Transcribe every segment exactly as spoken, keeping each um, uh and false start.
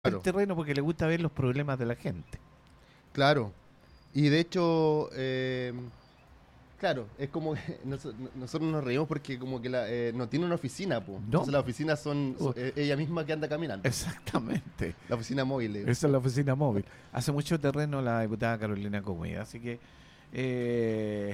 el Claro, terreno porque le gusta ver los problemas de la gente. claro. Y de hecho, eh, claro, es como que noso- no- nosotros nos reímos porque como que la, eh, no tiene una oficina, pues. No, Entonces las oficinas son, uh, son- eh, ella misma que anda caminando. exactamente. La oficina móvil. eh. Esa es la oficina móvil. Hace mucho terreno la diputada Carolina Comida, así que eh,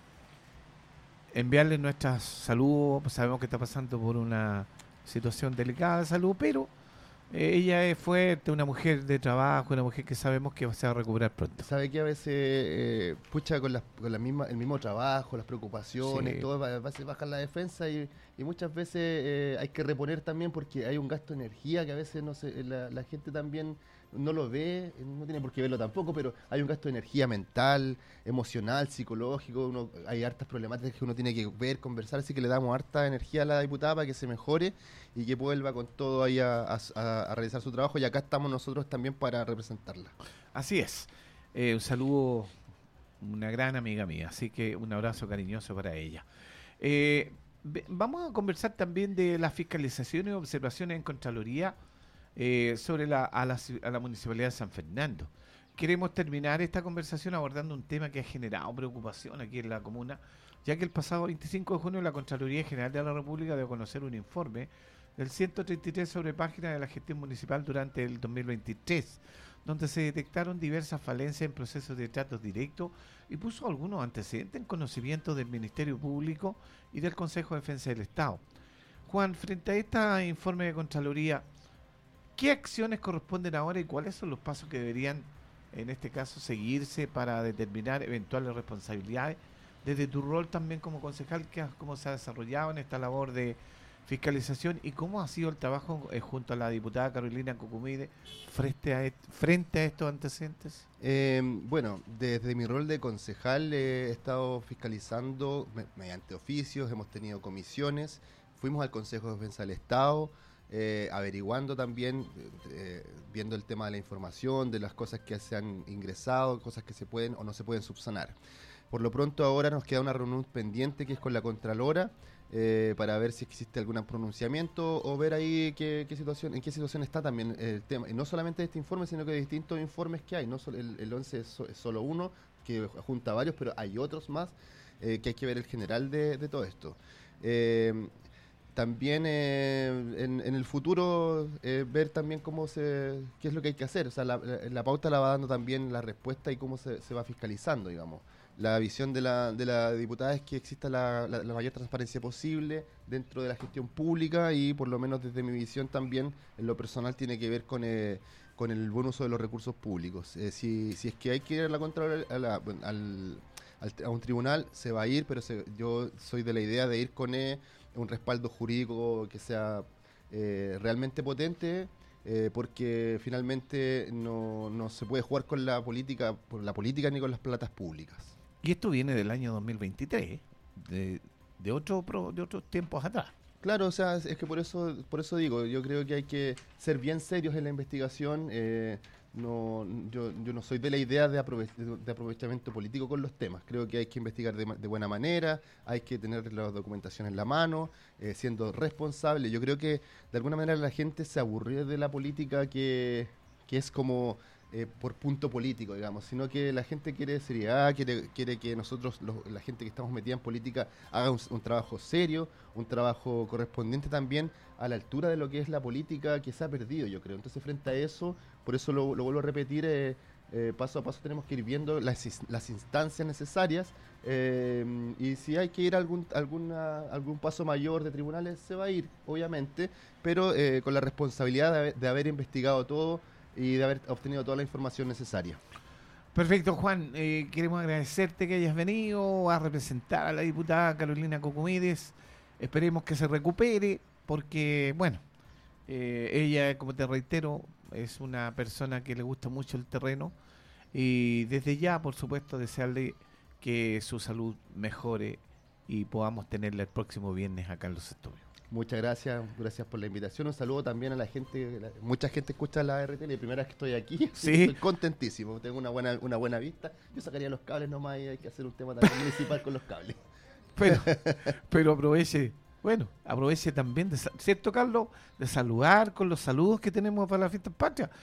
enviarle nuestras saludos. Pues sabemos que está pasando por una situación delicada de salud, pero eh, ella es fuerte, una mujer de trabajo, una mujer que sabemos que se va a recuperar pronto. Sabe que a veces, eh, pucha, con, las, con la misma, el mismo trabajo, las preocupaciones, Sí, todo, a veces bajan la defensa y, y muchas veces eh, hay que reponer también porque hay un gasto de energía que a veces no se, la, la gente también no lo ve, eh, no tiene por qué verlo tampoco, pero hay un gasto de energía mental, emocional, psicológico, uno, hay hartas problemáticas que uno tiene que ver, conversar, así que le damos harta energía a la diputada para que se mejore y que vuelva con todo ahí a, a- a- a realizar su trabajo y acá estamos nosotros también para representarla. así es. Eh, un saludo, una gran amiga mía, así que un abrazo cariñoso para ella. Eh, ve- vamos a conversar también de las fiscalizaciones y observaciones en Contraloría eh, sobre la, a, la, ci- a la Municipalidad de San Fernando. Queremos terminar esta conversación abordando un tema que ha generado preocupación aquí en la comuna, ya que el pasado veinticinco de junio la Contraloría General de la República dio a conocer un informe del ciento treinta y tres sobre páginas de la gestión municipal durante el dos mil veintitrés, donde se detectaron diversas falencias en procesos de tratos directos y puso algunos antecedentes en conocimiento del Ministerio Público y del Consejo de Defensa del Estado. Juan, frente a este informe de Contraloría, ¿qué acciones corresponden ahora y cuáles son los pasos que deberían, en este caso, seguirse para determinar eventuales responsabilidades? Desde tu rol también como concejal, ¿qué has- ¿cómo se ha desarrollado en esta labor de fiscalización y cómo ha sido el trabajo eh, junto a la diputada Carolina Cucumide frente a, est- frente a estos antecedentes? Eh, bueno, desde mi rol de concejal eh, he estado fiscalizando me- mediante oficios, hemos tenido comisiones, fuimos al Consejo de Defensa del Estado, eh, averiguando también, eh, viendo el tema de la información, de las cosas que se han ingresado, cosas que se pueden o no se pueden subsanar. Por lo pronto ahora nos queda una reunión pendiente que es con la Contralora eh, para ver si existe algún pronunciamiento o ver ahí qué, qué situación, en qué situación está también el tema. Y no solamente este informe, sino que de distintos informes que hay. No solo el, el once es, so- es solo uno, que junta varios, pero hay otros más eh, que hay que ver el general de, de todo esto. Eh, también eh, en, en el futuro eh, ver también cómo se, qué es lo que hay que hacer. O sea, la, la- la pauta la va dando también la respuesta y cómo se, se va fiscalizando, digamos. La visión de la, de la diputada es que exista la, la- la mayor transparencia posible dentro de la gestión pública y por lo menos desde mi visión también en lo personal tiene que ver con, eh, con el buen uso de los recursos públicos. Eh, si, si es que hay que ir a la contra, a, la- bueno, al, al- a un tribunal, se va a ir, pero se- yo soy de la idea de ir con eh, un respaldo jurídico que sea eh, realmente potente, eh, porque finalmente no, no se puede jugar con la política, por la política ni con las platas públicas. Y esto viene del año dos mil veintitrés, de, de, otro, pro- de otros tiempos atrás. Claro, o sea, es es que por eso, por eso digo, yo creo que hay que ser bien serios en la investigación. eh, no, yo, yo no soy de la idea de, aprove- de aprovechamiento político con los temas. Creo que hay que investigar de, ma- de buena manera, hay que tener la documentación en la mano, eh, siendo responsable. Yo creo que de alguna manera la gente se aburrió de la política que, que es como eh, por punto político, digamos, sino que la gente quiere seriedad, quiere, quiere que nosotros, los- la gente que estamos metida en política, haga un, un trabajo serio, un trabajo correspondiente también a la altura de lo que es la política que se ha perdido, yo creo. Entonces, frente a eso, por eso lo, lo vuelvo a repetir, eh, eh, paso a paso tenemos que ir viendo las, ins- las instancias necesarias eh, y si hay que ir a algún, alguna, algún paso mayor de tribunales, se va a ir, obviamente, pero eh, con la responsabilidad de haber, de haber investigado todo y de haber obtenido toda la información necesaria. Perfecto, Juan. Eh, queremos agradecerte que hayas venido a representar a la diputada Carolina Cocomides. Esperemos que se recupere, porque, bueno, eh, ella, como te reitero, es una persona que le gusta mucho el terreno y desde ya, por supuesto, desearle que su salud mejore y podamos tenerla el próximo viernes acá en los estudios. Muchas gracias, gracias por la invitación. Un saludo también a la gente, la- mucha gente escucha la R T, la primera vez que estoy aquí, así que Sí, estoy contentísimo, tengo una buena, una buena vista. Yo sacaría los cables nomás y hay que hacer un tema también municipal con los cables. pero, pero aproveche. Bueno, aproveche también, de, sa- ¿cierto, Carlos? De saludar con los saludos que tenemos para la fiesta patria.